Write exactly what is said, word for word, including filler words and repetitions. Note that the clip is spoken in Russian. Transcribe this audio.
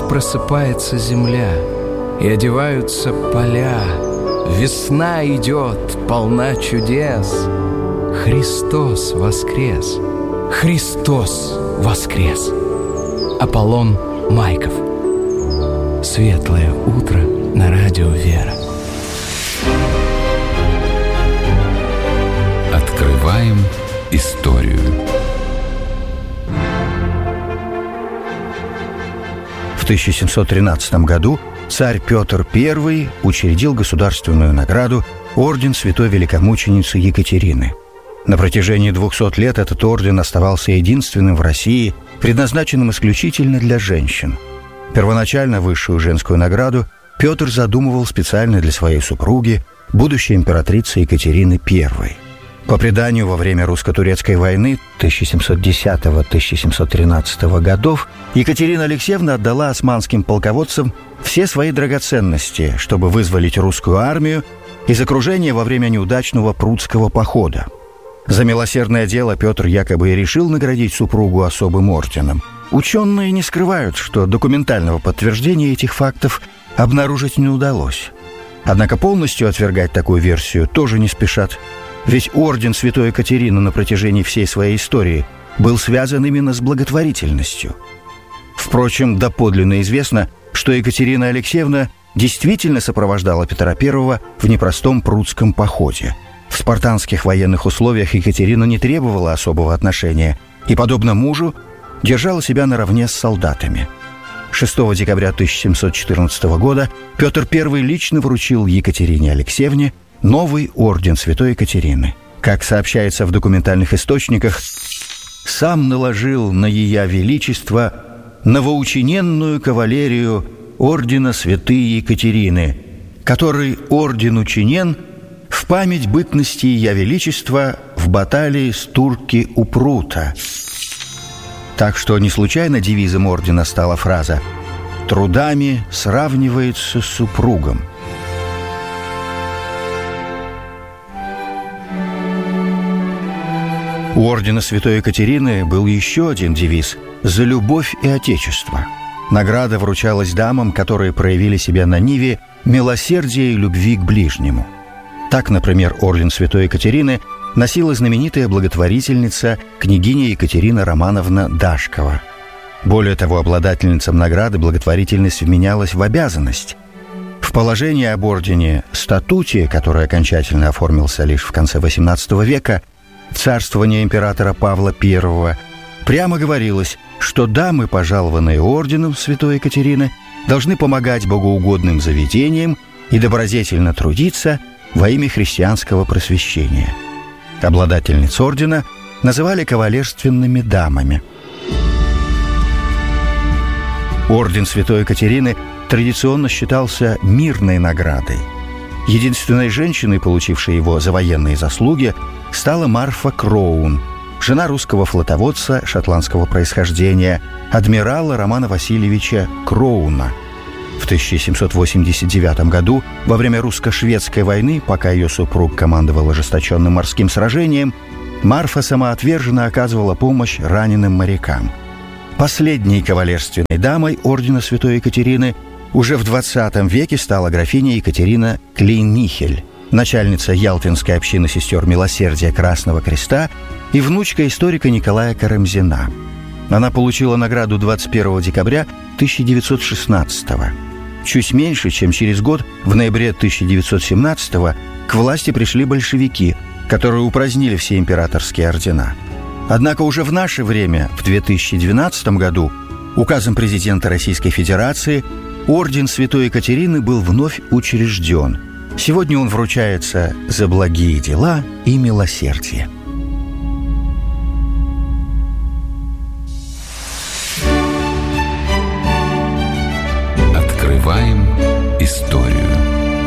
просыпается земля, и одеваются поля. Весна идет, полна чудес. Христос воскрес! Христос воскрес! Аполлон Майков. Светлое утро на радио «Вера». Открываем историю. В тысяча семьсот тринадцатом году царь Петр Первый учредил государственную награду орден Святой Великомученицы Екатерины. На протяжении двухсот лет этот орден оставался единственным в России, предназначенным исключительно для женщин. Первоначально высшую женскую награду Петр задумывал специально для своей супруги, будущей императрицы Екатерины Первой. По преданию, во время русско-турецкой войны тысяча семьсот десятого — тысяча семьсот тринадцатого годов Екатерина Алексеевна отдала османским полководцам все свои драгоценности, чтобы вызволить русскую армию из окружения во время неудачного Прудского похода. За милосердное дело Петр якобы и решил наградить супругу особым орденом. Ученые не скрывают, что документального подтверждения этих фактов обнаружить не удалось. Однако полностью отвергать такую версию тоже не спешат. Ведь орден Святой Екатерины на протяжении всей своей истории был связан именно с благотворительностью. Впрочем, доподлинно известно, что Екатерина Алексеевна действительно сопровождала Петра Первого в непростом Прудском походе. В спартанских военных условиях Екатерина не требовала особого отношения и, подобно мужу, держала себя наравне с солдатами. шестого декабря тысяча семьсот четырнадцатого года Петр Первый лично вручил Екатерине Алексеевне новый орден Святой Екатерины. Как сообщается в документальных источниках, сам наложил на Ея Величество новоучиненную кавалерию ордена Святой Екатерины, который орден учинен в память бытности Ея Величества в баталии с турки у Прута. Так что не случайно девизом ордена стала фраза «Трудами сравнивается с супругом». У ордена Святой Екатерины был еще один девиз «За любовь и отечество». Награда вручалась дамам, которые проявили себя на ниве милосердия и любви к ближнему. Так, например, орден Святой Екатерины носила знаменитая благотворительница княгиня Екатерина Романовна Дашкова. Более того, обладательницам награды благотворительность вменялась в обязанность. В положении об ордене статуте, который окончательно оформился лишь в конце восемнадцатого века, в царствование императора Павла Первого, прямо говорилось, что дамы, пожалованные орденом Святой Екатерины, должны помогать богоугодным заведениям и добродетельно трудиться во имя христианского просвещения. Обладательниц ордена называли кавалерственными дамами. Орден Святой Екатерины традиционно считался мирной наградой. Единственной женщиной, получившей его за военные заслуги, стала Марфа Кроун, жена русского флотоводца шотландского происхождения, адмирала Романа Васильевича Кроуна. В тысяча семьсот восемьдесят девятом году, во время русско-шведской войны, пока ее супруг командовал ожесточенным морским сражением, Марфа самоотверженно оказывала помощь раненым морякам. Последней кавалерственной дамой ордена Святой Екатерины уже в двадцатом веке стала графиня Екатерина Клейн-Михель, начальница Ялтинской общины сестер Милосердия Красного Креста и внучка историка Николая Карамзина. Она получила награду двадцать первого декабря тысяча девятьсот шестнадцатого. Чуть меньше, чем через год, в ноябре тысяча девятьсот семнадцатого, к власти пришли большевики, которые упразднили все императорские ордена. Однако уже в наше время, в две тысячи двенадцатом году, указом президента Российской Федерации орден Святой Екатерины был вновь учрежден. Сегодня он вручается за благие дела и милосердие.